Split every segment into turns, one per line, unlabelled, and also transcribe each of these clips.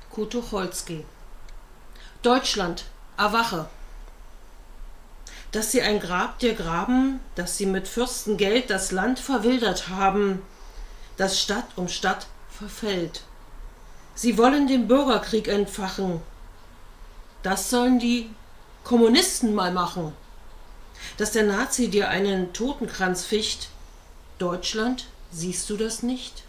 Kurt Tucholsky. Deutschland, erwache! Dass sie ein Grab dir graben, dass sie mit Fürstengeld das Land verwildert haben, das Stadt um Stadt verfällt. Sie wollen den Bürgerkrieg entfachen. Das sollen die Kommunisten mal machen. Dass der Nazi dir einen Totenkranz ficht. Deutschland, siehst du das nicht?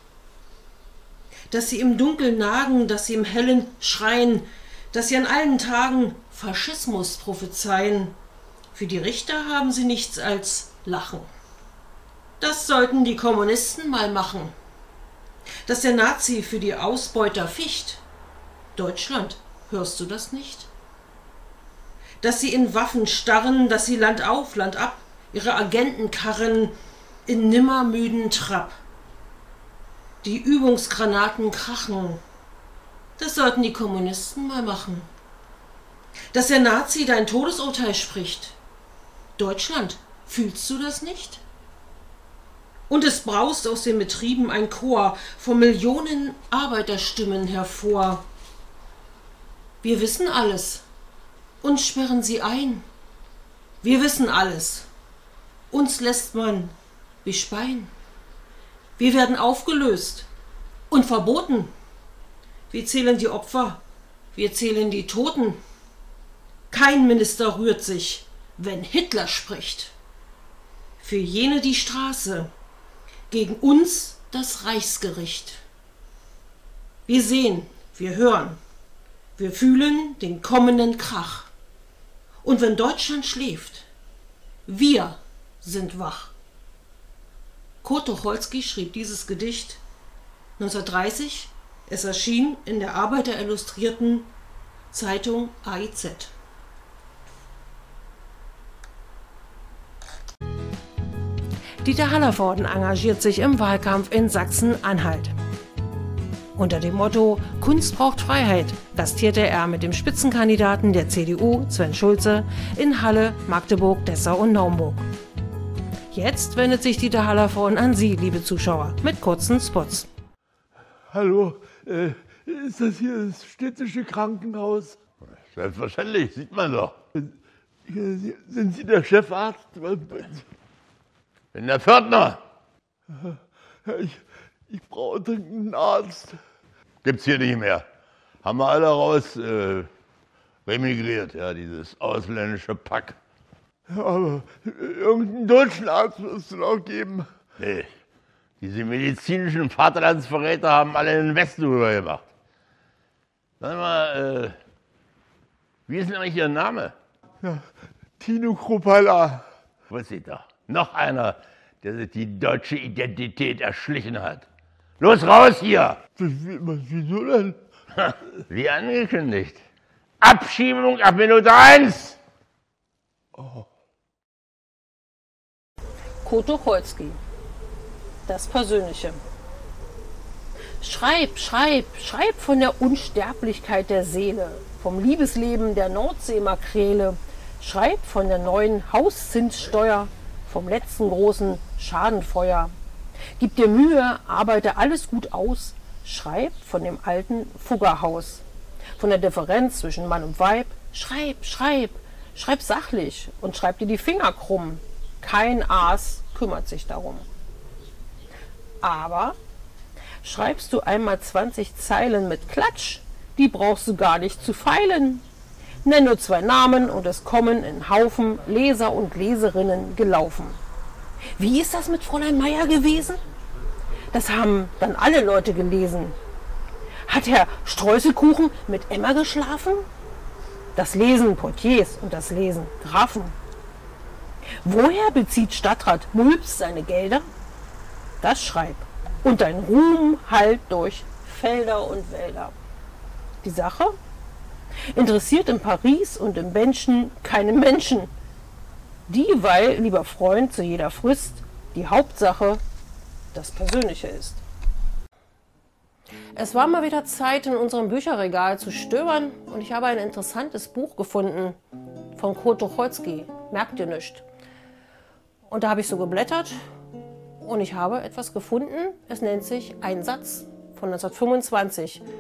Dass sie im Dunkeln nagen, dass sie im Hellen schreien, dass sie an allen Tagen Faschismus prophezeien. Für die Richter haben sie nichts als Lachen. Das sollten die Kommunisten mal machen. Dass der Nazi für die Ausbeuter ficht. Deutschland, hörst du das nicht? Dass sie in Waffen starren, dass sie Land auf, Land ab, ihre Agenten karren in nimmermüden Trab. Die Übungsgranaten krachen. Das sollten die Kommunisten mal machen. Dass der Nazi dein Todesurteil spricht. Deutschland, fühlst du das nicht? Und es braust aus den Betrieben ein Chor von Millionen Arbeiterstimmen hervor. Wir wissen alles. Uns sperren sie ein. Wir wissen alles. Uns lässt man bespeien. Wir werden aufgelöst und verboten. Wir zählen die Opfer. Wir zählen die Toten. Kein Minister rührt sich, wenn Hitler spricht. Für jene die Straße, gegen uns das Reichsgericht. Wir sehen, wir hören, wir fühlen den kommenden Krach. Und wenn Deutschland schläft, wir sind wach. Kurt Tucholsky schrieb dieses Gedicht 1930. Es erschien in der Arbeiterillustrierten Zeitung AIZ. Dieter Hallervorden engagiert sich im Wahlkampf in Sachsen-Anhalt. Unter dem Motto Kunst braucht Freiheit gastierte er mit dem Spitzenkandidaten der CDU, Sven Schulze, in Halle, Magdeburg, Dessau und Naumburg. Jetzt wendet sich Dieter Hallervorden an Sie, liebe Zuschauer, mit kurzen Spots.
Hallo, ist das hier das städtische Krankenhaus?
Selbstverständlich, sieht man doch.
Sind Sie der Chefarzt?
Bin der Pförtner.
Ich brauche dringend einen Arzt.
Gibt's hier nicht mehr. Haben wir alle raus remigriert, ja, dieses ausländische Pack.
Ja, aber irgendeinen deutschen Arzt wirst du noch geben.
Nee, diese medizinischen Vaterlandsverräter haben alle in den Westen rübergemacht. Sag mal, wie ist denn eigentlich Ihr Name?
Ja, Tino Kruppalla.
Wusste ich doch. Noch einer, der sich die deutsche Identität erschlichen hat. Los, raus hier!
Wieso denn?
Wie angekündigt. Abschiebung ab Minute 1!
Oh.
Kurt Tucholsky. Das Persönliche. Schreib, schreib, schreib von der Unsterblichkeit der Seele, vom Liebesleben der Nordseemakrele, schreib von der neuen Hauszinssteuer, vom letzten großen Schadenfeuer. Gib dir Mühe, arbeite alles gut aus, schreib von dem alten Fuggerhaus, von der Differenz zwischen Mann und Weib, schreib, schreib, schreib sachlich und schreib dir die Finger krumm. Kein Aas kümmert sich darum. Aber schreibst du einmal 20 Zeilen mit Klatsch, die brauchst du gar nicht zu feilen. Nenn nur 2 Namen und es kommen in Haufen Leser und Leserinnen gelaufen. Wie ist das mit Fräulein Meier gewesen? Das haben dann alle Leute gelesen. Hat Herr Streuselkuchen mit Emma geschlafen? Das lesen Portiers und das lesen Grafen. Woher bezieht Stadtrat Mulps seine Gelder? Das schreib. Und dein Ruhm hallt durch Felder und Wälder. Die Sache interessiert in Paris und im Benchen keine Menschen. Dieweil, lieber Freund, zu jeder Frist die Hauptsache das Persönliche ist. Es war mal wieder Zeit, in unserem Bücherregal zu stöbern und ich habe ein interessantes Buch gefunden von Kurt Tucholsky, Merkt ihr nicht. Und da habe ich so geblättert und ich habe etwas gefunden, es nennt sich Ein Satz von 1925.